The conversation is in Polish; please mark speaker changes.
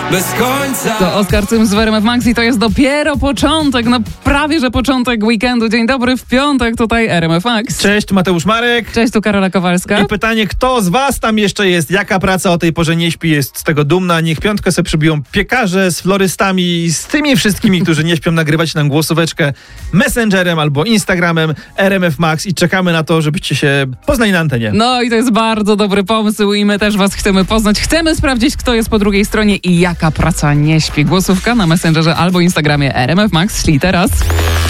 Speaker 1: bez końca.
Speaker 2: To Oskar Cym z RMF Max i to jest dopiero początek, no prawie że początek weekendu. Dzień dobry w piątek, tutaj RMF Max.
Speaker 3: Cześć, Mateusz Marek.
Speaker 2: Cześć, tu Karola Kowalska.
Speaker 3: I pytanie, kto z was tam jeszcze jest? Jaka praca o tej porze nie śpi, jest z tego dumna? Niech piątkę sobie przybiją piekarze z florystami, z tymi wszystkimi, którzy nie śpią, nagrywać nam głosóweczkę Messengerem albo Instagramem RMF Max i czekamy na to, żebyście się poznali na antenie.
Speaker 2: No i to jest bardzo dobry pomysł i my też was chcemy poznać. Chcemy sprawdzić, kto jest po drugiej stronie i jaka praca nie śpi. Głosówka na Messengerze albo Instagramie RMF Max. Ślij teraz.